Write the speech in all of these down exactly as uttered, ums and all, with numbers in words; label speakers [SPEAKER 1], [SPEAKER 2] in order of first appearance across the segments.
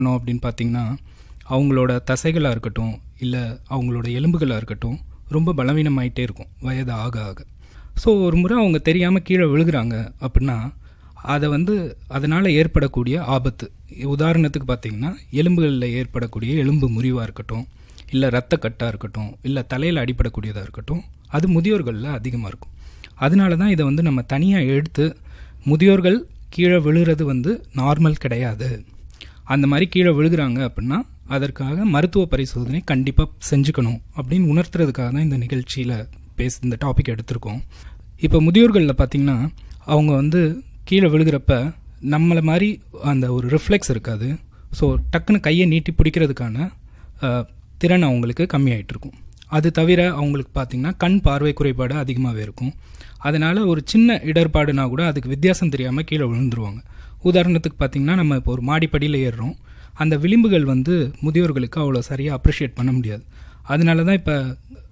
[SPEAKER 1] அப்படின்னு பார்த்தீங்கன்னா, அவங்களோட தசைகளாக இருக்கட்டும், இல்லை அவங்களோட எலும்புகளாக இருக்கட்டும், ரொம்ப பலவீனமாயிட்டே இருக்கும் வயது ஆக ஆக. ஸோ ஒரு முறை அவங்க தெரியாமல் கீழே விழுகிறாங்க அப்படின்னா, அதை வந்து அதனால் ஏற்படக்கூடிய ஆபத்து, உதாரணத்துக்கு பார்த்தீங்கன்னா எலும்புகளில் ஏற்படக்கூடிய எலும்பு முறிவாக இருக்கட்டும், இல்லை இரத்த கட்டாக இருக்கட்டும், இல்லை தலையில் அடிப்படக்கூடியதாக இருக்கட்டும், அது முதியோர்களில் அதிகமாக இருக்கும். அதனால தான் இதை வந்து நம்ம தனியாக எடுத்து முதியோர்கள் கீழே விழுகிறது வந்து நார்மல் கிடையாது, அந்த மாதிரி கீழே விழுகிறாங்க அப்படின்னா அதற்காக மருத்துவ பரிசோதனை கண்டிப்பாக செஞ்சுக்கணும் அப்படின்னு உணர்த்துறதுக்காக தான் இந்த நிகழ்ச்சியில் பேச இந்த டாபிக் எடுத்திருக்கோம். இப்போ முதியோர்களில் பார்த்திங்கன்னா அவங்க வந்து கீழே விழுகிறப்ப நம்மளை மாதிரி அந்த ஒரு ரிஃப்ளெக்ஸ் இருக்காது. ஸோ டக்குன்னு கையை நீட்டி பிடிக்கிறதுக்கான திறன் அவங்களுக்கு கம்மியாயிட்டு இருக்கும். அது தவிர அவங்களுக்கு பார்த்திங்கன்னா கண் பார்வை குறைபாடு அதிகமாகவே இருக்கும். அதனால் ஒரு சின்ன இடர்பாடுனா கூட அதுக்கு வித்தியாசம் தெரியாமல் கீழே விழுந்துருவாங்க. உதாரணத்துக்கு பார்த்திங்கன்னா நம்ம இப்போ ஒரு மாடிப்படியில் ஏறுறோம், அந்த விளிம்புகள் வந்து முதியோர்களுக்கு அவ்வளோ சரியாக அப்ரிஷியேட் பண்ண முடியாது. அதனால தான் இப்போ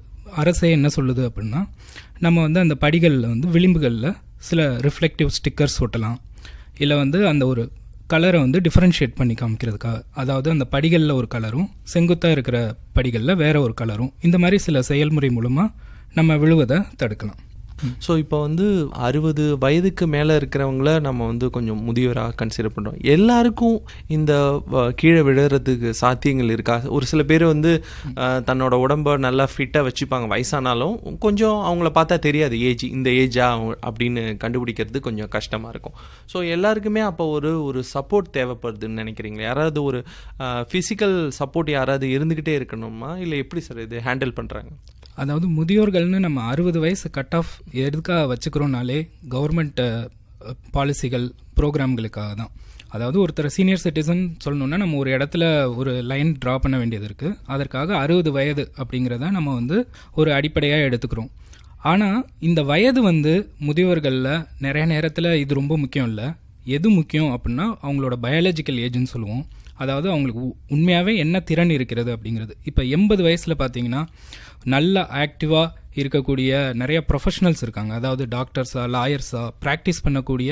[SPEAKER 1] அரசே என்ன சொல்லுது அப்படின்னா, நம்ம வந்து அந்த படிகளில் வந்து விளிம்புகளில் சில ரிஃப்ளெக்டிவ் ஸ்டிக்கர்ஸ் ஒட்டலாம், இல்லை வந்து அந்த ஒரு கலரை வந்து டிஃப்ரென்ஷியேட் பண்ணி காமிக்கிறதுக்காக, அதாவது அந்த படிகளில் ஒரு கலரும் செங்குத்தாக இருக்கிற படிகளில் வேற ஒரு கலரும், இந்த மாதிரி சில செயல்முறை மூலமாக நம்ம விழுவதை தடுக்கலாம்.
[SPEAKER 2] ஸோ இப்போ வந்து அறுபது வயதுக்கு மேலே இருக்கிறவங்கள நம்ம வந்து கொஞ்சம் முதியோராக கன்சிடர் பண்ணுறோம். எல்லாருக்கும் இந்த கீழே விழுறதுக்கு சாத்தியங்கள் இருக்கா? ஒரு சில பேர் வந்து தன்னோட உடம்பை நல்லா ஃபிட்டாக வச்சுப்பாங்க, வயசானாலும் கொஞ்சம் அவங்கள பார்த்தா தெரியாது ஏஜ், இந்த ஏஜா அப்படின்னு கண்டுபிடிக்கிறது கொஞ்சம் கஷ்டமாக இருக்கும். ஸோ எல்லாருக்குமே அப்போ ஒரு ஒரு சப்போர்ட் தேவைப்படுதுன்னு நினைக்கிறீங்களா? யாராவது ஒரு ஃபிசிக்கல் சப்போர்ட் யாராவது இருந்துக்கிட்டே இருக்கணுமா, இல்லை எப்படி சார் இது ஹேண்டில் பண்ணுறாங்க?
[SPEAKER 1] அதாவது முதியோர்கள்னு நம்ம அறுபது வயசு கட் ஆஃப் எதுக்காக வச்சுக்கிறோம்னாலே கவர்மெண்ட் பாலிசிகள் ப்ரோக்ராம்களுக்காக தான். அதாவது ஒருத்தர் சீனியர் சிட்டிசன் சொல்லணுன்னா நம்ம ஒரு இடத்துல ஒரு லைன் ட்ரா பண்ண வேண்டியது இருக்குது. அதற்காக அறுபது வயது அப்படிங்கிறத நம்ம வந்து ஒரு அடிப்படையாக எடுத்துக்கிறோம். ஆனால் இந்த வயது வந்து முதியோர்களில் நிறைய நேரத்தில் இது ரொம்ப முக்கியம் இல்லை. எது முக்கியம் அப்படின்னா அவங்களோட பயாலஜிக்கல் ஏஜ்னு சொல்லுவோம். அதாவது அவங்களுக்கு உண்மையாகவே என்ன திறன் இருக்கிறது அப்படிங்கிறது. இப்போ எண்பது வயசில் பார்த்தீங்கன்னா நல்ல ஆக்டிவாக இருக்கக்கூடிய நிறைய ப்ரொஃபஷனல்ஸ் இருக்காங்க. அதாவது டாக்டர்ஸா, லாயர்ஸா, ப்ராக்டிஸ் பண்ணக்கூடிய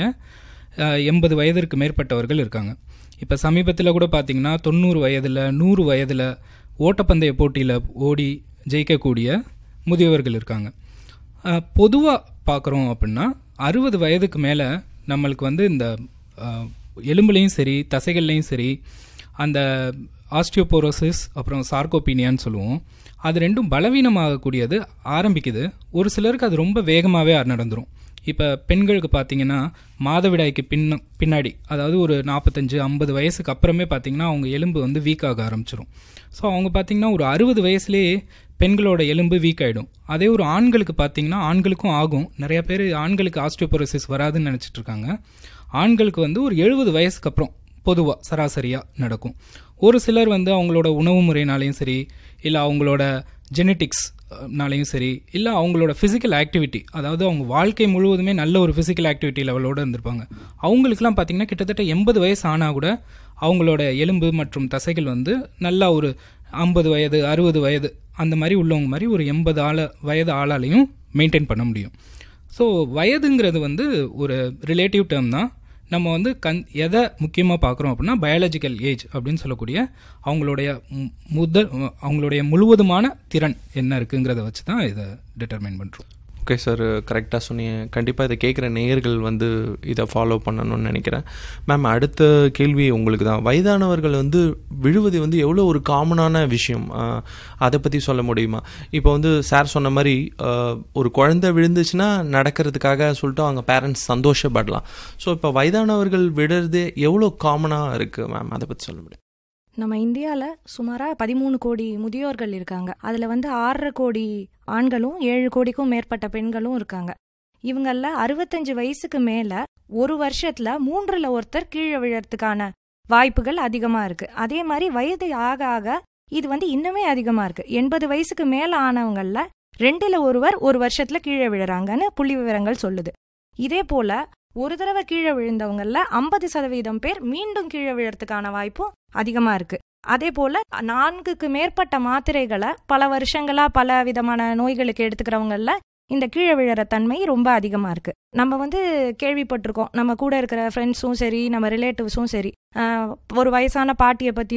[SPEAKER 1] எண்பது வயதிற்கு மேற்பட்டவர்கள் இருக்காங்க. இப்போ சமீபத்தில் கூட பார்த்தீங்கன்னா தொண்ணூறு வயதில் நூறு வயதில் ஓட்டப்பந்தய போட்டியில் ஓடி ஜெயிக்கக்கூடிய முதியவர்கள் இருக்காங்க. பொதுவாக பார்க்குறோம் அப்படின்னா அறுபது வயதுக்கு மேலே நம்மளுக்கு வந்து இந்த எலும்புலையும் சரி தசைகள்லையும் சரி அந்த ஆஸ்டியோபோரோசிஸ் அப்புறம் சார்கோபீனியான்னு சொல்லுவோம், அது ரெண்டும் பலவீனமாகக்கூடியது ஆரம்பிக்குது. ஒரு சிலருக்கு அது ரொம்ப வேகமாகவே நடந்துடும். இப்போ பெண்களுக்கு பார்த்தீங்கன்னா மாதவிடாய்க்கு பின்ன பின்னாடி அதாவது ஒரு நாற்பத்தஞ்சு ஐம்பது வயசுக்கு அப்புறமே பார்த்தீங்கன்னா அவங்க எலும்பு வந்து வீக் ஆக ஆரம்பிச்சிடும். ஸோ அவங்க பார்த்தீங்கன்னா ஒரு அறுபது வயசுலேயே பெண்களோட எலும்பு வீக் ஆகிடும். அதே ஒரு ஆண்களுக்கு பார்த்தீங்கன்னா ஆண்களுக்கும் ஆகும். நிறைய பேர் ஆண்களுக்கு ஆஸ்டியோபோரோசிஸ் வராதுன்னு நினச்சிட்டு இருக்காங்க. ஆண்களுக்கு வந்து ஒரு எழுபது வயசுக்கு அப்புறம் பொதுவாக சராசரியாக நடக்கும். ஒரு சிலர் வந்து அவங்களோட உணவு முறையினாலையும் சரி, இல்லை அவங்களோட ஜெனட்டிக்ஸ்னாலையும் சரி, இல்லை அவங்களோட ஃபிசிக்கல் ஆக்டிவிட்டி, அதாவது அவங்க வாழ்க்கை முழுவதுமே நல்ல ஒரு ஃபிசிக்கல் ஆக்டிவிட்டி லெவலோடு இருந்திருப்பாங்க. அவங்களுக்குலாம் பார்த்திங்கன்னா கிட்டத்தட்ட எண்பது வயசு ஆனால் கூட அவங்களோட எலும்பு மற்றும் தசைகள் வந்து நல்லா ஒரு ஐம்பது வயது அறுபது வயது அந்த மாதிரி உள்ளவங்க மாதிரி ஒரு எண்பது ஆள வயது ஆளாலையும் மெயின்டைன் பண்ண முடியும். ஸோ வயதுங்கிறது வந்து ஒரு ரிலேட்டிவ் டேர்ம் தான். நம்ம வந்து கண் எதை முக்கியமாக பார்க்குறோம் அப்படின்னா பயாலஜிக்கல் ஏஜ் அப்படின்னு சொல்லக்கூடிய அவங்களுடைய முதல் அவங்களுடைய முழுவதுமான திறன் என்ன இருக்குங்கிறத வச்சு தான் இதை டிட்டர்மைன் பண்ணுறோம்.
[SPEAKER 2] ஓகே சார், கரெக்டாக சொன்னீங்க. கண்டிப்பாக இதை கேட்குற நேயர்கள் வந்து இதை ஃபாலோ பண்ணணும்னு நினைக்கிறேன். மேம், அடுத்த கேள்வி உங்களுக்கு தான். வயதானவர்கள் வந்து விழுவது வந்து எவ்வளோ ஒரு காமனான விஷயம், அதை பற்றி சொல்ல முடியுமா? இப்போ வந்து சார் சொன்ன மாதிரி ஒரு குழந்தை விழுந்துச்சுன்னா நடக்கிறதுக்காக சொல்லிட்டு அவங்க பேரண்ட்ஸ் சந்தோஷப்படலாம். ஸோ இப்போ வயதானவர்கள் விழுறது எவ்வளோ காமனாக இருக்குது மேம், அதை பற்றி சொல்ல முடியும்?
[SPEAKER 3] நம்ம இந்தியாவில் சுமாராக பதிமூணு கோடி முதியோர்கள் இருக்காங்க. அதில் வந்து ஆறரை கோடி ஆண்களும் ஏழு கோடிக்கும் மேற்பட்ட பெண்களும் இருக்காங்க. இவங்களில் அறுபத்தஞ்சு வயசுக்கு மேலே ஒரு வருஷத்தில் மூன்றில் ஒருத்தர் கீழே விழறதுக்கான வாய்ப்புகள் அதிகமாக இருக்குது. அதே மாதிரி வயது ஆக ஆக இது வந்து இன்னுமே அதிகமாக இருக்குது. எண்பது வயசுக்கு மேலே ஆனவங்களில் ரெண்டில் ஒருவர் ஒரு வருஷத்தில் கீழே விழுறாங்கன்னு புள்ளி விவரங்கள் சொல்லுது. இதே போல் ஒரு தடவை கீழே விழுந்தவங்கள ஐம்பது சதவீதம் பேர் மீண்டும் கீழே விழறதுக்கான வாய்ப்பும் அதிகமா இருக்கு. அதே போல நான்குக்கு மேற்பட்ட மாத்திரைகளை பல வருஷங்களா பல விதமான நோய்களுக்கு எடுத்துக்கிறவங்கள இந்த கீழே விழற தன்மை ரொம்ப அதிகமாக இருக்குது. நம்ம வந்து கேள்விப்பட்டிருக்கோம், நம்ம கூட இருக்கிற ஃப்ரெண்ட்ஸும் சரி, நம்ம ரிலேட்டிவ்ஸும் சரி, ஒரு வயசான பாட்டியை பற்றி